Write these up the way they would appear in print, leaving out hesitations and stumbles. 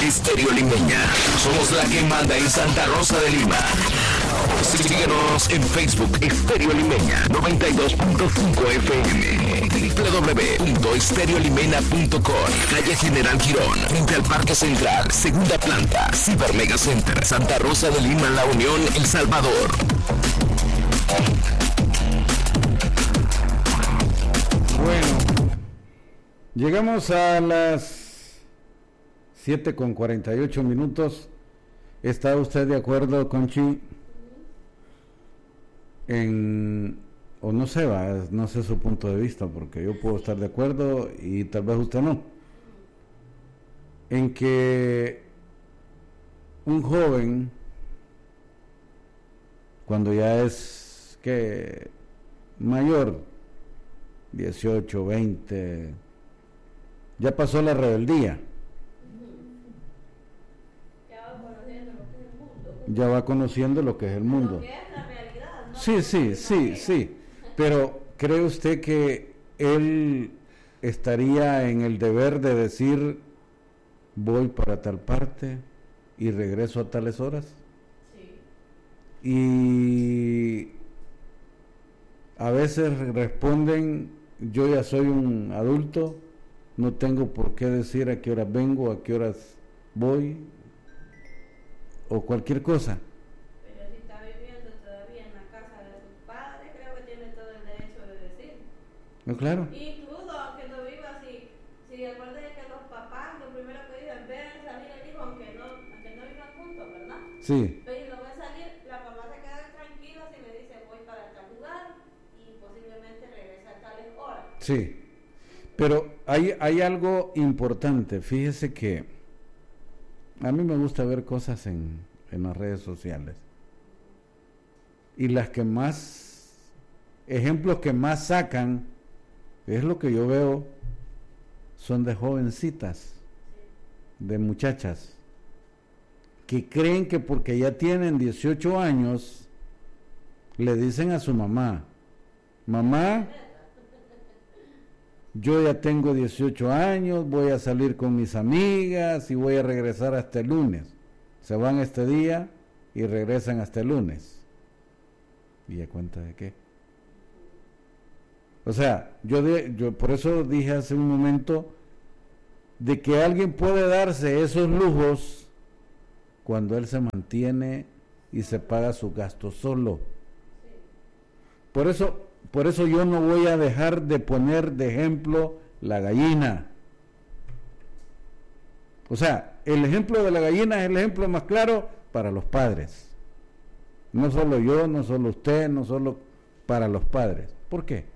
Estéreo Limeña. Somos la que manda en Santa Rosa de Lima. Síguenos en Facebook, Estéreo Limeña 92.5 FM, www.estereolimena.com, calle General Girón, frente al Parque Central, segunda planta, Ciber Mega Center, Santa Rosa de Lima, La Unión, El Salvador. Bueno, llegamos a las 7:48. ¿Está usted de acuerdo, Conchi? O no sé, no sé su punto de vista, porque yo puedo estar de acuerdo y tal vez usted no, en que un joven, cuando ya es mayor, 18, 20, ya pasó la rebeldía, ya va conociendo lo que es el mundo. Sí, pero ¿cree usted que él estaría en el deber de decir voy para tal parte y regreso a tales horas? Sí. Y a veces responden, yo ya soy un adulto, no tengo por qué decir a qué horas vengo, a qué horas voy, o cualquier cosa. Pero si está viviendo todavía en la casa de sus padres, creo que tiene todo el derecho de decir. No, claro. Incluso aunque no viva así, si acuerden que los papás lo primero que dicen, ven salir el hijo, aunque no vivan juntos, ¿verdad? Sí. Pero si lo ven salir, la mamá se queda tranquila si le dice voy para tal lugar y posiblemente regresa a tales horas. Sí. Pero hay algo importante, fíjese que a mí me gusta ver cosas en las redes sociales. Y ejemplos que más sacan, es lo que yo veo, son de jovencitas, de muchachas, que creen que porque ya tienen 18 años, le dicen a su mamá, yo ya tengo 18 años, voy a salir con mis amigas y voy a regresar hasta el lunes. Se van este día y regresan hasta el lunes. ¿Y a cuenta de qué? O sea, yo por eso dije hace un momento de que alguien puede darse esos lujos cuando él se mantiene y se paga su gasto solo. Por eso yo no voy a dejar de poner de ejemplo la gallina. O sea, el ejemplo de la gallina es el ejemplo más claro para los padres. No solo yo, no solo usted, no solo para los padres. ¿Por qué?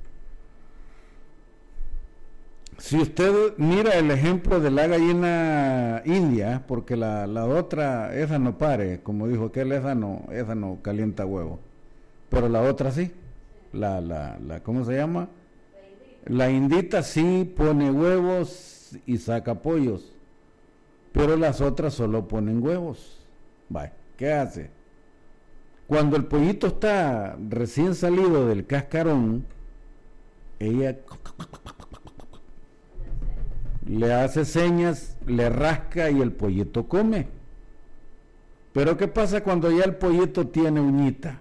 Si usted mira el ejemplo de la gallina india, porque la otra, esa no pare, como dijo aquel, esa no calienta huevo, pero la otra sí. ¿Cómo se llama? La indita sí pone huevos y saca pollos, pero las otras solo ponen huevos. Vaya, ¿qué hace? Cuando el pollito está recién salido del cascarón, ella le hace señas, le rasca y el pollito come. Pero ¿qué pasa cuando ya el pollito tiene uñita?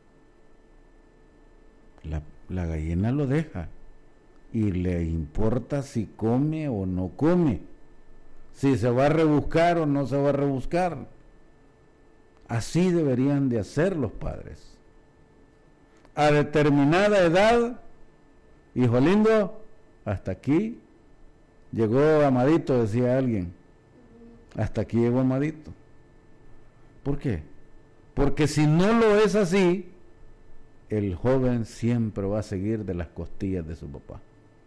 La gallina lo deja y le importa si come o no come, si se va a rebuscar o no se va a rebuscar. Así deberían de hacer los padres. A determinada edad, hijo lindo, hasta aquí llegó Amadito, decía alguien. Hasta aquí llegó Amadito. ¿Por qué? Porque si no lo es así, el joven siempre va a seguir de las costillas de su papá.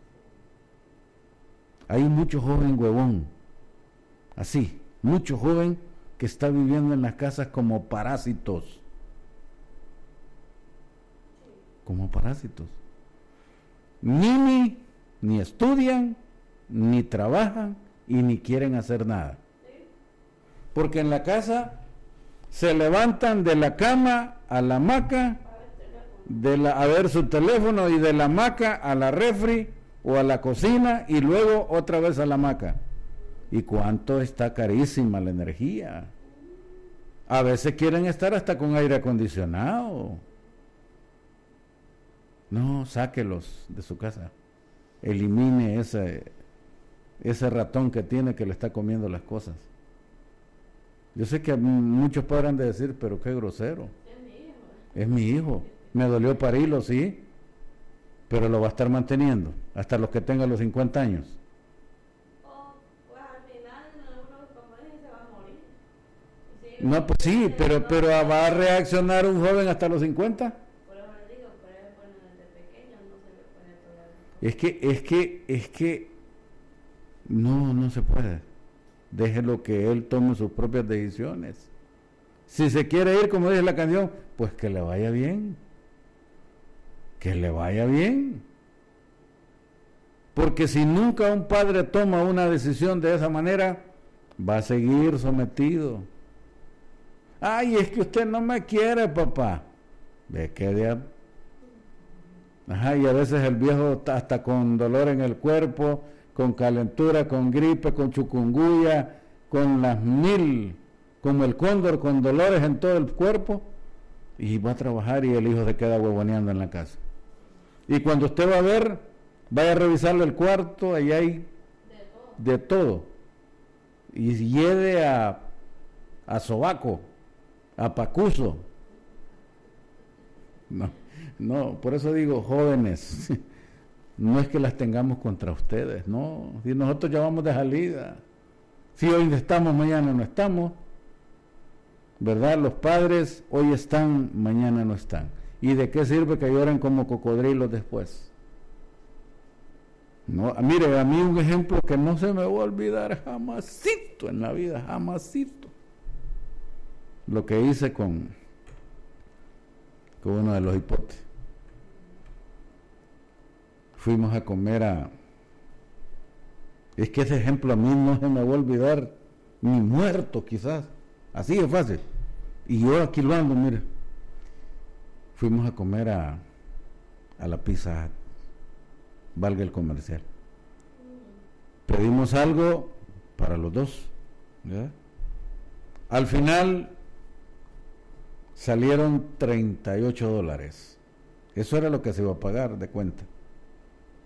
Hay mucho joven huevón, así, mucho joven que está viviendo en las casas como parásitos. Como parásitos. Ni estudian, ni trabajan y ni quieren hacer nada. Porque en la casa se levantan de la cama a la hamaca, a ver su teléfono, y de la hamaca a la refri o a la cocina y luego otra vez a la hamaca. ¿Y cuánto está carísima la energía? A veces quieren estar hasta con aire acondicionado. No, sáquelos de su casa. Elimine ese ratón que tiene que le está comiendo las cosas. Yo sé que muchos podrán decir, pero qué grosero. Es mi hijo. Me dolió parirlo, sí, pero lo va a estar manteniendo hasta los que tengan los 50 años. Pues al final uno, como dice, se va a morir. No, pues sí, pero ¿va a reaccionar un joven hasta los 50? Por eso le digo, pero es bueno desde pequeño, no se le puede tolerar. Es que no se puede. Déjelo que él tome sus propias decisiones. Si se quiere ir, como dice la canción, pues que le vaya bien. Que le vaya bien. Porque si nunca un padre toma una decisión de esa manera, va a seguir sometido. Ay, es que usted no me quiere, papá. ¿De qué diablo? Ajá, y a veces el viejo hasta con dolor en el cuerpo, con calentura, con gripe, con chikungunya, con las 1000, como el cóndor, con dolores en todo el cuerpo, y va a trabajar y el hijo se queda huevoneando en la casa. Y cuando usted va a ver, vaya a revisarle el cuarto, ahí hay de todo. Y lleve a sobaco, a pacuso. No, por eso digo, jóvenes, no es que las tengamos contra ustedes, no. Si nosotros ya vamos de salida, si hoy estamos, mañana no estamos, ¿verdad? Los padres hoy están, mañana no están. ¿Y de qué sirve que lloren como cocodrilos después? No, mire, a mí un ejemplo que no se me va a olvidar jamasito en la vida, jamasito. Lo que hice con uno de los hipotes. Fuimos a comer es que ese ejemplo a mí no se me va a olvidar, ni muerto quizás, así de fácil. Y yo aquí lo ando, mire. Fuimos a comer a la Pizza Hut, valga el comercial. Pedimos algo para los dos, ¿verdad? Al final salieron $38. Eso era lo que se iba a pagar de cuenta.